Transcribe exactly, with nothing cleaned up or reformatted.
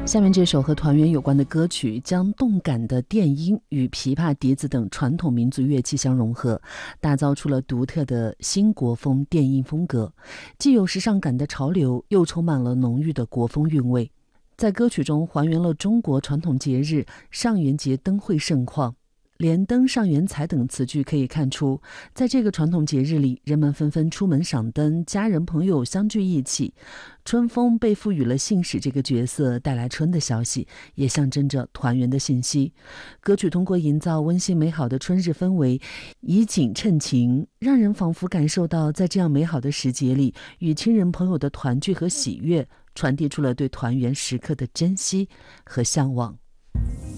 下面这首和团圆有关的歌曲，将动感的电音与琵琶、笛子等传统民族乐器相融合，打造出了独特的新国风电音风格，既有时尚感的潮流，又充满了浓郁的国风韵味。在歌曲中还原了中国传统节日上元节灯会盛况，连灯上元彩等词句可以看出，在这个传统节日里，人们纷纷出门赏灯，家人朋友相聚一起。春风被赋予了信使这个角色，带来春的消息，也象征着团圆的信息。歌曲通过营造温馨美好的春日氛围，以景衬情，让人仿佛感受到在这样美好的时节里，与亲人朋友的团聚和喜悦，传递出了对团圆时刻的珍惜和向往。